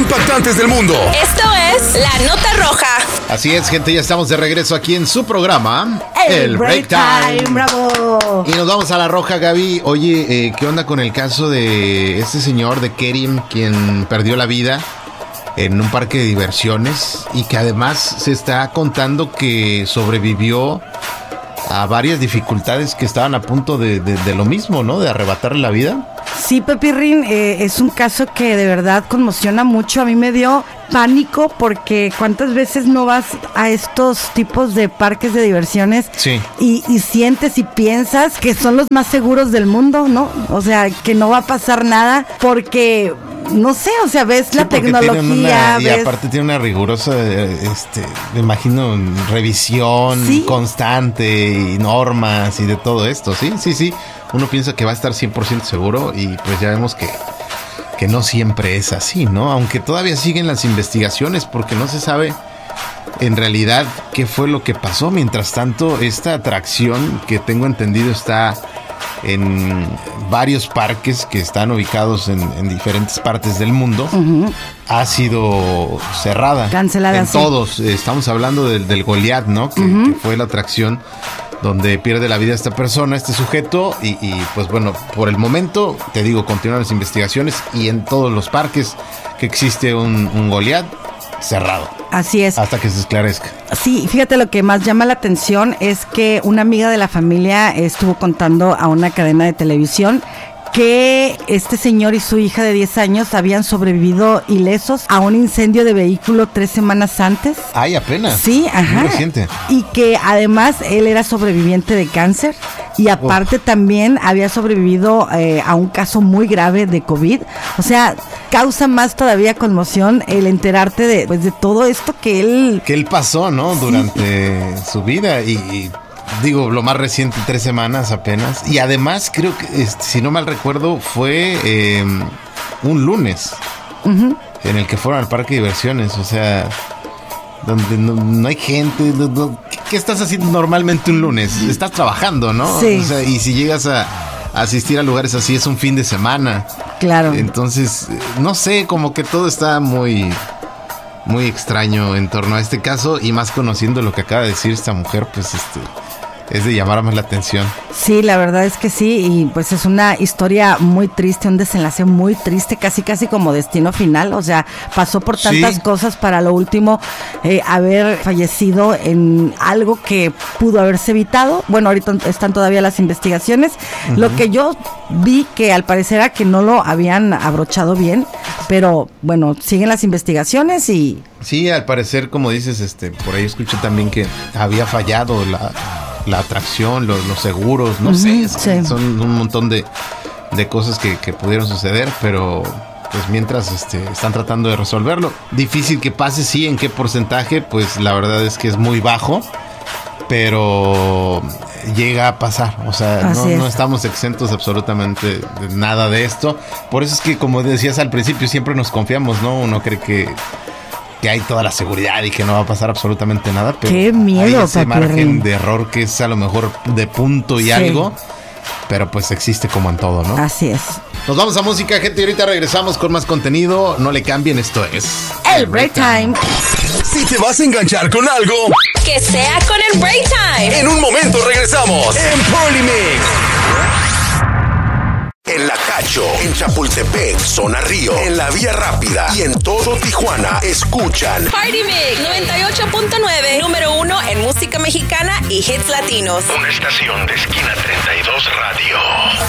impactantes del mundo. Esto es La Nota Roja. Así es, gente, ya estamos de regreso aquí en su programa, El Break Time. ¡Bravo! Y nos vamos a La Roja, Gaby. Oye, ¿qué onda con el caso de este señor de Kerim, quien perdió la vida en un parque de diversiones y que además se está contando que sobrevivió a varias dificultades que estaban a punto de lo mismo, ¿no? De arrebatarle la vida? Sí, Pepirrín, es un caso que de verdad conmociona mucho. A mí me dio pánico porque cuántas veces no vas a estos tipos de parques de diversiones sí. y sientes y piensas que son los más seguros del mundo, ¿no? O sea, que no va a pasar nada porque... No sé, o sea, ves la tecnología. Y aparte tiene una rigurosa, me imagino, revisión ¿Sí? constante y normas y de todo esto, ¿sí? Sí. Uno piensa que va a estar 100% seguro y pues ya vemos que no siempre es así, ¿no? Aunque todavía siguen las investigaciones porque no se sabe en realidad qué fue lo que pasó. Mientras tanto, esta atracción que tengo entendido está en varios parques que están ubicados en diferentes partes del mundo, ha sido cerrada. Cancelada. En sí. todos. Estamos hablando del Goliat, ¿no? Que fue la atracción donde pierde la vida esta persona, este sujeto, y pues bueno, por el momento, te digo, continúan las investigaciones y en todos los parques que existe un Goliat cerrado. Así es. Hasta que se esclarezca. Sí, fíjate, lo que más llama la atención es que una amiga de la familia estuvo contando a una cadena de televisión que este señor y su hija de 10 años habían sobrevivido ilesos a un incendio de vehículo 3 semanas antes. Ay, apenas. Sí, ajá. Muy reciente. Y que además él era sobreviviente de cáncer y aparte también había sobrevivido a un caso muy grave de COVID. O sea, causa más todavía conmoción el enterarte de todo esto que él pasó, ¿no? Sí. Durante su vida y digo, lo más reciente, 3 semanas apenas. Y además, creo que, si no mal recuerdo, fue un lunes en el que fueron al parque de diversiones. O sea, donde no hay gente. ¿Qué estás haciendo normalmente un lunes? Estás trabajando, ¿no? Sí. O sea, y si llegas a asistir a lugares así, es un fin de semana. Claro. Entonces, no sé, como que todo está muy extraño en torno a este caso, y más conociendo lo que acaba de decir esta mujer, pues es de llamar más la atención. Sí, la verdad es que sí, y pues es una historia muy triste, un desenlace muy triste, casi como destino final. O sea, pasó por tantas cosas para lo último haber fallecido en algo que pudo haberse evitado. Bueno, ahorita están todavía las investigaciones. Lo que yo vi, que al parecer era que no lo habían abrochado bien, pero bueno, siguen las investigaciones y... Sí, al parecer, como dices, por ahí escuché también que había fallado la atracción, los seguros, no sé, son un montón de cosas que pudieron suceder, pero pues mientras están tratando de resolverlo. Difícil que pase, sí, en qué porcentaje, pues la verdad es que es muy bajo, pero llega a pasar. O sea, no estamos exentos absolutamente de nada de esto. Por eso es que, como decías al principio, siempre nos confiamos, ¿no? Uno cree que hay toda la seguridad y que no va a pasar absolutamente nada, pero qué miedo, hay ese margen de error que es a lo mejor de punto y algo, pero pues existe como en todo, ¿no? Así es. Nos vamos a música, gente, y ahorita regresamos con más contenido. No le cambien, esto es El Break Time. Si te vas a enganchar con algo, Que sea con el Break Time. en un momento regresamos en Party Mix. En La Cacho, en Chapultepec, Zona Río, en La Vía Rápida y en todo Tijuana, escuchan Party Mix 98.9, número 1 en música mexicana y hits latinos. Una estación de Esquina 32 Radio.